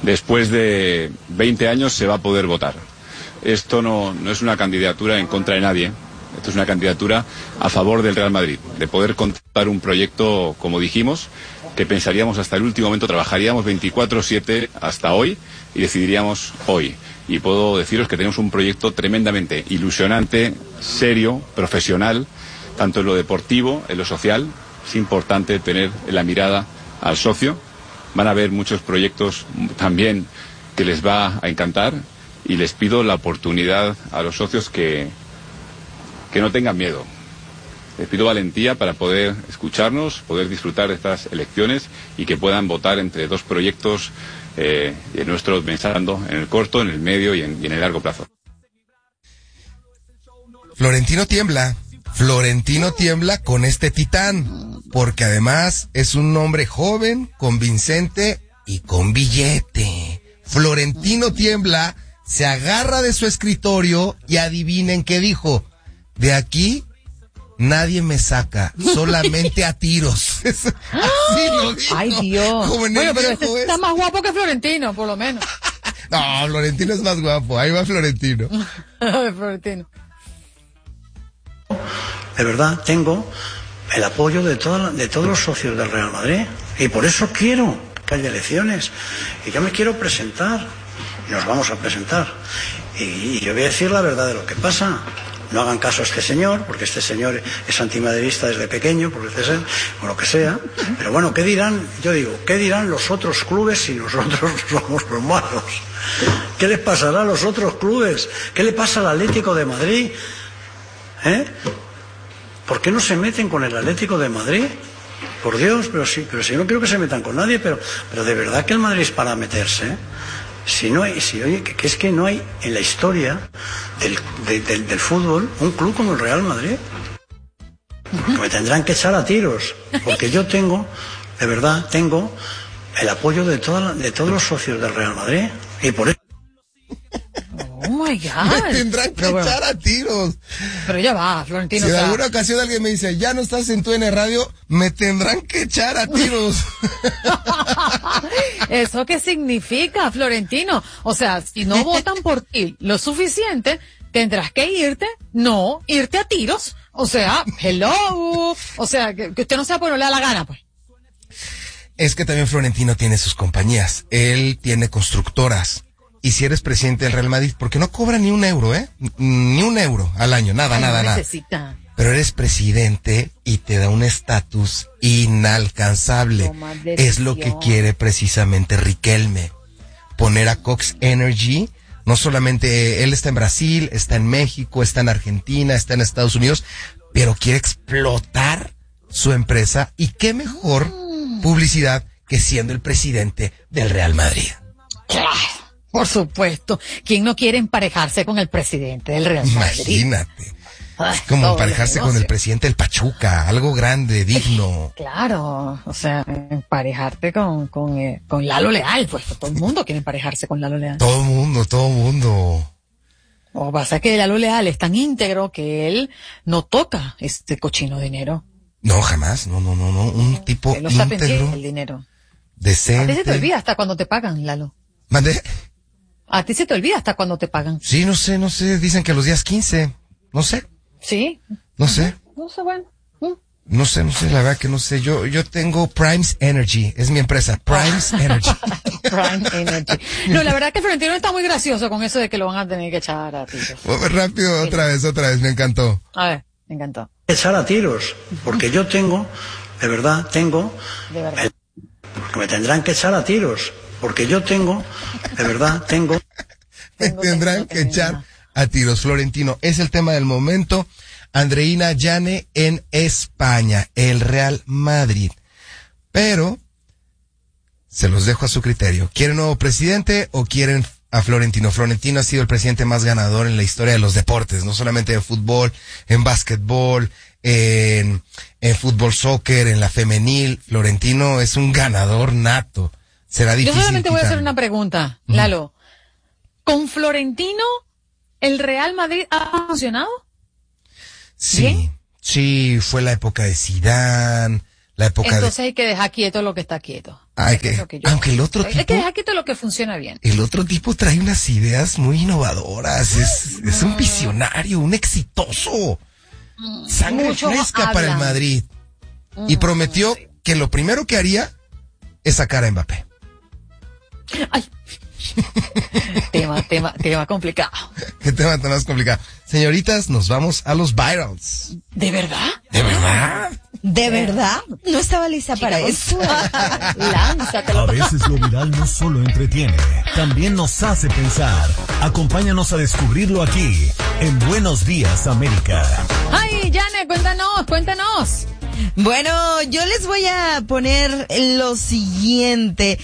después de 20 años se va a poder votar. Esto no es una candidatura en contra de nadie, esto es una candidatura a favor del Real Madrid, de poder contar un proyecto, como dijimos, que pensaríamos hasta el último momento, trabajaríamos 24/7 hasta hoy y decidiríamos hoy. Y puedo deciros que tenemos un proyecto tremendamente ilusionante, serio, profesional, tanto en lo deportivo, en lo social. Es importante tener en la mirada al socio. Van a haber muchos proyectos también que les va a encantar y les pido la oportunidad a los socios que no tengan miedo. Les pido valentía para poder escucharnos, poder disfrutar de estas elecciones y que puedan votar entre dos proyectos nuestros, pensando en el corto, en el medio y en el largo plazo. Florentino tiembla con este titán, porque además es un hombre joven, convincente y con billete. Florentino tiembla, se agarra de su escritorio y adivinen qué dijo: de aquí nadie me saca, solamente a tiros. Así lo dijo. Ay, Dios. Bueno, pero este está más guapo que Florentino, por lo menos. No, Florentino es más guapo. Ahí va Florentino. Florentino. De verdad, tengo el apoyo de todos los socios del Real Madrid. Y por eso quiero que haya elecciones. Y yo me quiero presentar. Y nos vamos a presentar. Y yo voy a decir la verdad de lo que pasa. No hagan caso a este señor, porque este señor es antimadridista desde pequeño, o lo que sea. Pero bueno, ¿qué dirán? Yo digo, ¿qué dirán los otros clubes si nosotros somos los malos? ¿Qué les pasará a los otros clubes? ¿Qué le pasa al Atlético de Madrid? ¿Por qué no se meten con el Atlético de Madrid? Por Dios, pero si no quiero que se metan con nadie, pero de verdad que el Madrid es para meterse, ¿eh? Que es que no hay en la historia del fútbol un club como el Real Madrid. Porque me tendrán que echar a tiros, porque yo tengo el apoyo de todos los socios del Real Madrid, y por eso. Oh my God. Me tendrán que echar a tiros. Pero ya va, Florentino. Si en alguna ocasión alguien me dice, ya no estás en TUN Radio, me tendrán que echar a tiros. ¿Eso qué significa, Florentino? O sea, si no votan por ti lo suficiente, tendrás que irte a tiros. O sea, hello. O sea, que usted no sea por no le da la gana, pues. Es que también Florentino tiene sus compañías. Él tiene constructoras. Y si eres presidente del Real Madrid, porque no cobra ni un euro, ni un euro al año, nada. Necesita. Pero eres presidente y te da un estatus inalcanzable. Es lo que quiere precisamente Riquelme. Poner a Cox Energy, no solamente él está en Brasil, está en México, está en Argentina, está en Estados Unidos, pero quiere explotar su empresa. Y qué mejor publicidad que siendo el presidente del Real Madrid. Claro. Por supuesto. ¿Quién no quiere emparejarse con el presidente del Real Madrid? Imagínate. Es como emparejarse con el presidente del Pachuca, algo grande, digno. Claro, o sea, emparejarte con Lalo Leal, pues todo el mundo quiere emparejarse con Lalo Leal. Todo mundo. Lo que pasa es que Lalo Leal es tan íntegro que él no toca este cochino dinero. No, jamás, no. Un tipo él no está pendiente íntegro, del dinero. decente. A ti se te olvida hasta cuando te pagan, Lalo. ¿Mandé? A ti se te olvida hasta cuando te pagan. Sí, no sé, dicen que los días 15, no sé. Sí. No sé. No sé, bueno. No sé, la verdad que no sé. Yo tengo Primes Energy, es mi empresa, Primes Energy. Prime Energy. No, la verdad que Florentino está muy gracioso con eso de que lo van a tener que echar a tiros. Rápido, otra vez, me encantó. A ver, me encantó. Echar a tiros, porque yo tengo. Porque me tendrán que echar a tiros, porque yo tengo. Me tendrán que echar a tiros. Florentino, es el tema del momento. Andreina Llane en España, el Real Madrid. Pero se los dejo a su criterio. ¿Quieren nuevo presidente o quieren a Florentino? Florentino ha sido el presidente más ganador en la historia de los deportes, no solamente de fútbol, en básquetbol, en fútbol soccer, en la femenil. Florentino es un ganador nato. Será difícil. Yo solamente voy a hacer quitarlo. una pregunta, Lalo. ¿Con Florentino el Real Madrid ha funcionado? Sí, fue la época de Zidane, la época Entonces hay que dejar quieto lo que está quieto. Aunque el otro tipo... Hay que dejar quito lo que funciona bien. El otro tipo trae unas ideas muy innovadoras. Es un visionario, un exitoso. Sangre Muchos fresca para el hablan. Madrid. Y prometió que lo primero que haría es sacar a Mbappé. Ay. tema complicado. ¿Qué tema tan más complicado? Señoritas, nos vamos a los virals. ¿De verdad? ¿De verdad? ¿De verdad? No estaba lista para eso. Lánzatelo. A veces lo viral no solo entretiene, también nos hace pensar. Acompáñanos a descubrirlo aquí, en Buenos Días, América. Ay, Yane, cuéntanos. Bueno, yo les voy a poner lo siguiente.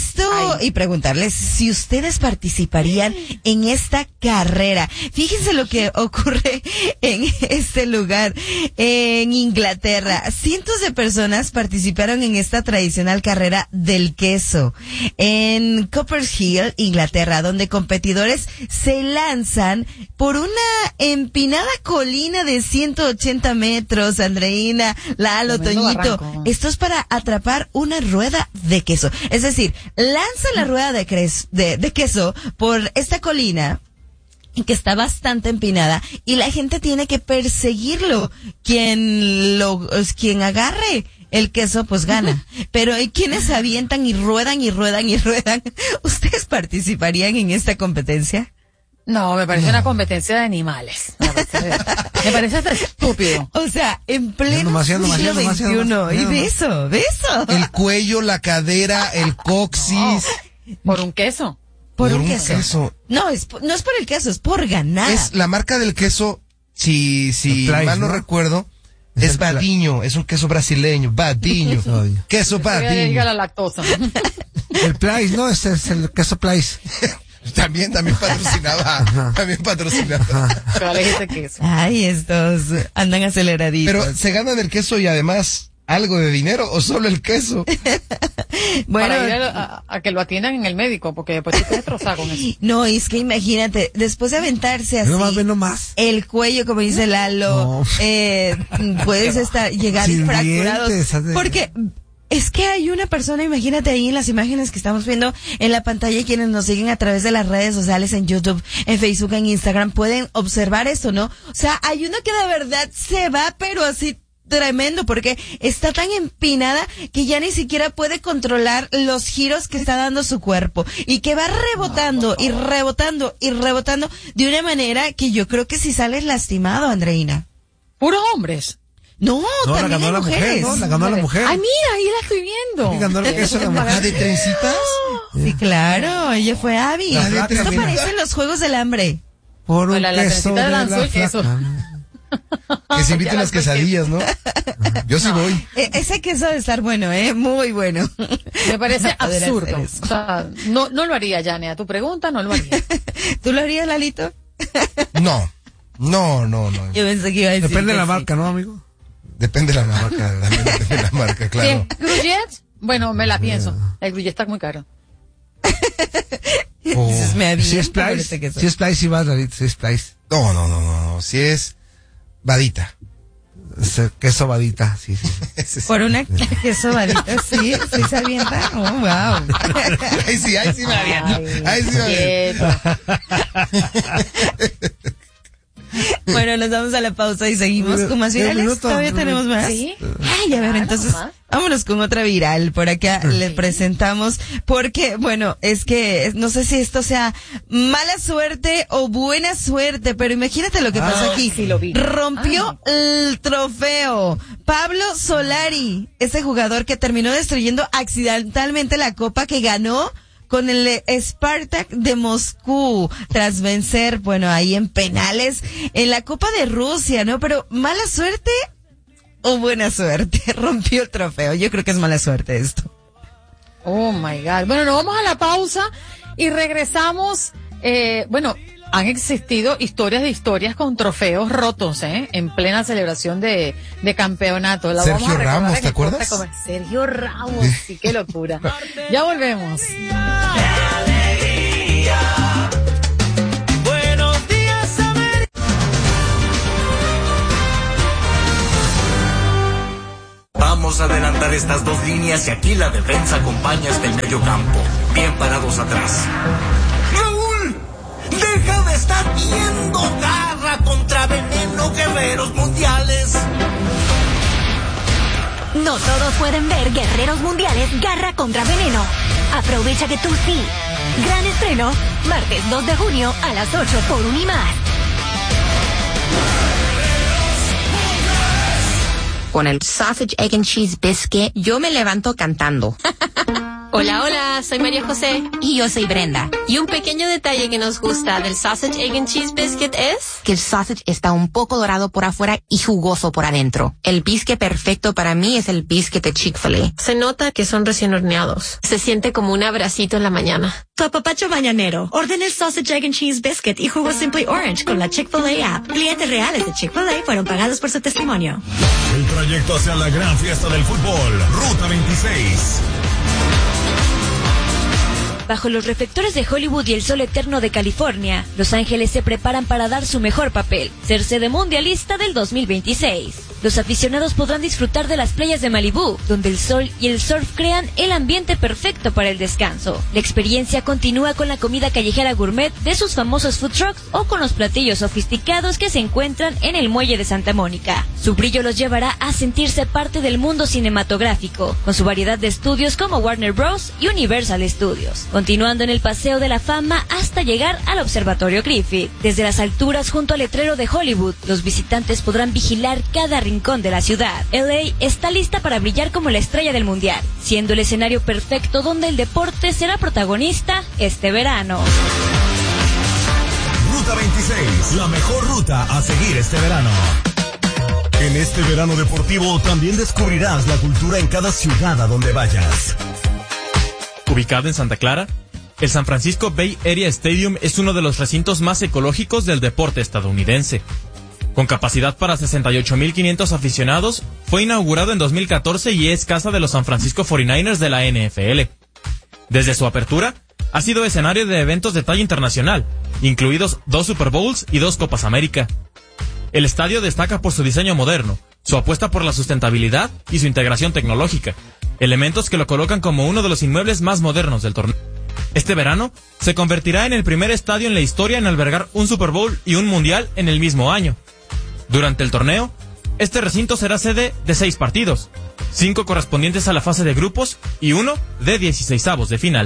Y preguntarles si ustedes participarían en esta carrera. Fíjense lo que ocurre en este lugar, en Inglaterra. Cientos de personas participaron en esta tradicional carrera del queso en Copperhill, Inglaterra, donde competidores se lanzan por una empinada colina de 180 metros, Andreina, Lalo, Tremendo Toñito. barranco. Esto es para atrapar una rueda de queso. Es decir, lanza la rueda de queso por esta colina que está bastante empinada y la gente tiene que perseguirlo. Quien agarre el queso pues gana. Pero hay quienes se avientan y ruedan y ruedan y ruedan. ¿Ustedes participarían en esta competencia? No, me parece una competencia de animales. Me parece hasta estúpido. O sea, en pleno siglo XXI. Y de eso. El cuello, la cadera, el coxis. Por un queso. Por un queso. No es por el queso, es por ganar. Es la marca del queso, si Plais, mal no ¿no? recuerdo, Es es el Badiño, es un queso brasileño, Badiño. Queso Diga Badiño. la lactosa. El Plais, ¿no? Este es el queso Plais. También patrocinaba. También patrocinaba. ¿Cuál es ese queso? Ay, estos andan aceleraditos. Pero se ganan el queso y además algo de dinero o solo el queso. bueno, Para ir a que lo atiendan en el médico, porque después te destrozar con eso. no, es que imagínate, después de aventarse así, No más. el cuello, como dice Lalo, puedes llegar Sin fracturados. dientes, Porque es que hay una persona, imagínate ahí en las imágenes que estamos viendo en la pantalla y quienes nos siguen a través de las redes sociales, en YouTube, en Facebook, en Instagram, pueden observar esto, ¿no? O sea, hay uno que de verdad se va, pero así tremendo, porque está tan empinada que ya ni siquiera puede controlar los giros que está dando su cuerpo y que va rebotando y rebotando y rebotando de una manera que yo creo que si sales lastimado, Andreina. Puros hombres. No, No, la también ganó hay la mujer, mujeres. ¿no? La ganó la mujer. Ay, mira, ahí la estoy viendo. Sí, ganó el queso de la mujer. ¿Ah, de trencitas? Sí, claro, ella fue Abby. La Esto flaca, mira. parece los Juegos del Hambre. Por un La queso trencita de de lanzó la el queso. flaca. Que se inviten Ya las la quesadillas, ¿no? Yo sí voy. Ese queso debe estar bueno, muy bueno. Me parece Poder absurdo. hacer eso. O sea, no lo haría, Yane. A tu pregunta, no lo haría. ¿Tú lo harías, Lalito? No. Yo pensé que iba a decir Depende de que la sí. marca, ¿no, amigo? Depende de la marca, también depende de la marca, Si claro. es Gruyère, bueno, me la pienso. El Gruyère está muy caro. Dices, me Si aviento es por Plais, este queso. si es Plais, sí vas, David, si es Plais. No. Si es Badita. Queso vadita, sí. Por una queso vadita, sí se avienta. Oh, wow. Ahí sí me aviento. Ahí sí me aviento. Quieto. Bueno, nos vamos a la pausa y seguimos con más ¿Qué virales. minuto? ¿Todavía tenemos más? Sí. Ay, a ver, entonces, más. vámonos con otra viral. Por acá le presentamos, porque, bueno, es que no sé si esto sea mala suerte o buena suerte, pero imagínate lo que pasó aquí. sí lo vi. Rompió el trofeo. Pablo Solari, ese jugador que terminó destruyendo accidentalmente la copa que ganó con el Spartak de Moscú, tras vencer, bueno, ahí en penales, en la Copa de Rusia, ¿no? Pero, ¿mala suerte o buena suerte? Rompió el trofeo. Yo creo que es mala suerte esto. Oh my God. Bueno, nos vamos a la pausa y regresamos. Bueno, han existido historias con trofeos rotos, en plena celebración de campeonato. La Sergio vamos a recordar Ramos, en ¿te el corte acuerdas? comercial. Sergio Ramos, sí, qué locura. Ya volvemos. Buenos días, América. Vamos adelantar estas dos líneas y aquí la defensa acompaña hasta el medio campo. Bien parados atrás. ¡Raúl! ¡Deja de estar viendo Garra contra Veneno, Guerreros Mundiales! No todos pueden ver Guerreros Mundiales Garra contra Veneno. Aprovecha que tú sí. Gran estreno, martes 2 de junio a las 8 por Unimás. Con el Sausage, Egg and Cheese Biscuit, yo me levanto cantando. Hola, hola, soy María José. Y yo soy Brenda. Y un pequeño detalle que nos gusta del Sausage, Egg and Cheese Biscuit es... que el sausage está un poco dorado por afuera y jugoso por adentro. El biscuit perfecto para mí es el biscuit de Chick-fil-A. Se nota que son recién horneados. Se siente como un abracito en la mañana. Tu apapacho mañanero. Ordena el Sausage, Egg and Cheese Biscuit y jugo Simply Orange con la Chick-fil-A app. Clientes reales de Chick-fil-A fueron pagados por su testimonio. El trayecto hacia la gran fiesta del fútbol. Ruta 26. Bajo los reflectores de Hollywood y el sol eterno de California, Los Ángeles se preparan para dar su mejor papel, ser sede mundialista del 2026. Los aficionados podrán disfrutar de las playas de Malibú, donde el sol y el surf crean el ambiente perfecto para el descanso. La experiencia continúa con la comida callejera gourmet de sus famosos food trucks o con los platillos sofisticados que se encuentran en el muelle de Santa Mónica. Su brillo los llevará a sentirse parte del mundo cinematográfico, con su variedad de estudios como Warner Bros. Y Universal Studios, continuando en el Paseo de la Fama hasta llegar al Observatorio Griffith. Desde las alturas junto al letrero de Hollywood, los visitantes podrán vigilar cada rincón de la ciudad. LA está lista para brillar como la estrella del mundial, siendo el escenario perfecto donde el deporte será protagonista este verano. Ruta 26, la mejor ruta a seguir este verano. En este verano deportivo también descubrirás la cultura en cada ciudad a donde vayas. Ubicado en Santa Clara, el San Francisco Bay Area Stadium es uno de los recintos más ecológicos del deporte estadounidense. Con capacidad para 68,500 aficionados, fue inaugurado en 2014 y es casa de los San Francisco 49ers de la NFL. Desde su apertura, ha sido escenario de eventos de talla internacional, incluidos 2 Super Bowls y 2 Copas América. El estadio destaca por su diseño moderno, su apuesta por la sustentabilidad y su integración tecnológica, elementos que lo colocan como uno de los inmuebles más modernos del torneo. Este verano, se convertirá en el primer estadio en la historia en albergar un Super Bowl y un Mundial en el mismo año. Durante el torneo, este recinto será sede de 6 partidos, 5 correspondientes a la fase de grupos y 1 de 16avos de final.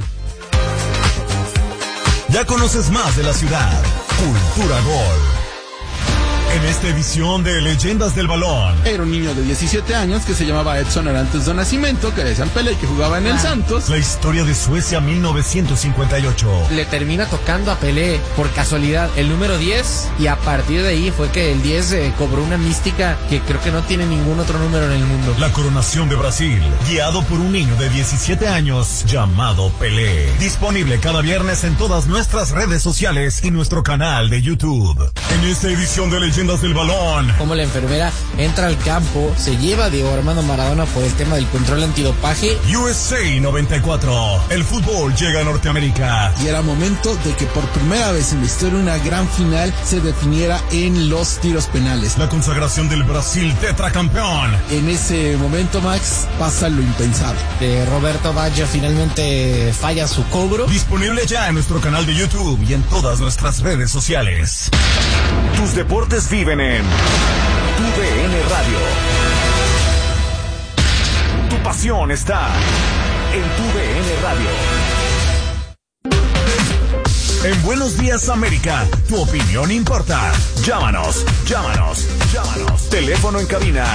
Ya conoces más de la ciudad. Cultura Gol. En esta edición de Leyendas del Balón. Era un niño de 17 años que se llamaba Edson Arantes do Nascimento, que decían Pelé y que jugaba en el Santos. La historia de Suecia 1958. Le termina tocando a Pelé por casualidad el número 10 y a partir de ahí fue que el 10 cobró una mística que creo que no tiene ningún otro número en el mundo. La coronación de Brasil, guiado por un niño de 17 años llamado Pelé. Disponible cada viernes en todas nuestras redes sociales y nuestro canal de YouTube. En esta edición de Leyendas del Balón. Como la enfermera entra al campo, se lleva a Diego Armando Maradona por el tema del control antidopaje. USA 94. El fútbol llega a Norteamérica. Y era momento de que por primera vez en la historia una gran final se definiera en los tiros penales. La consagración del Brasil tetracampeón. En ese momento, Max, pasa lo impensable. Roberto Baggio finalmente falla su cobro. Disponible ya en nuestro canal de YouTube y en todas nuestras redes sociales. Tus deportes viven en TUDN Radio. Tu pasión está en TUDN Radio. En Buenos Días América, tu opinión importa. Llámanos. Teléfono en cabina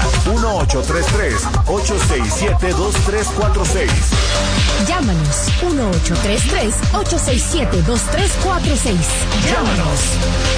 1833-867-2346. Llámanos 1833-867-2346. Llámanos.